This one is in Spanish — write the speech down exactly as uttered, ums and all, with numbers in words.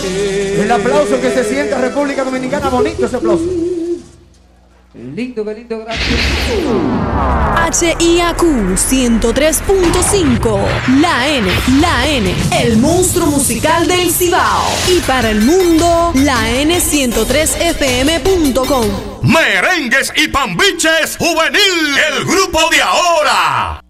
El aplauso que se siente República Dominicana, bonito ese aplauso. Lindo, qué lindo, gracias. H I A Q ciento tres punto cinco, la N, la N, el monstruo musical del Cibao. Y para el mundo, la N ciento tres F M punto com. Merengues y pambiches juvenil, el grupo de ahora.